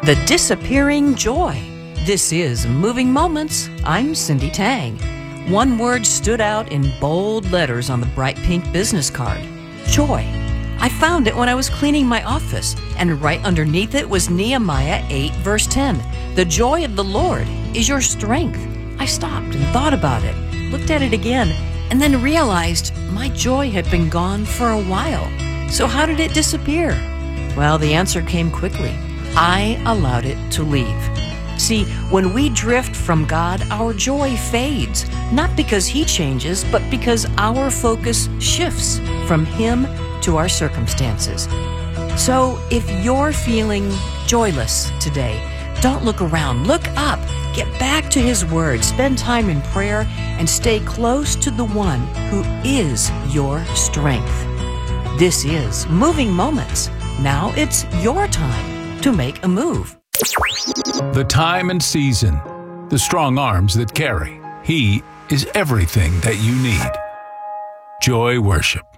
The disappearing joy. This is Moving Moments. I'm Cindy Tang. One word stood out in bold letters on the bright pink business card: joy. I found it when I was cleaning my office, and right underneath it was Nehemiah 8, verse 10. The joy of the Lord is your strength. I stopped and thought about it, looked at it again, and then realized my joy had been gone for a while. So how did it disappear? Well, the answer came quickly. I allowed it to leave. See, when we drift from God, our joy fades, not because He changes, but because our focus shifts from Him to our circumstances. So if you're feeling joyless today, don't look around, look up, get back to His Word, spend time in prayer, and stay close to the One who is your strength. This is Moving Moments. Now it's your time to make a move. The time and season, the strong arms that carry. He is everything that you need. Joy Worship.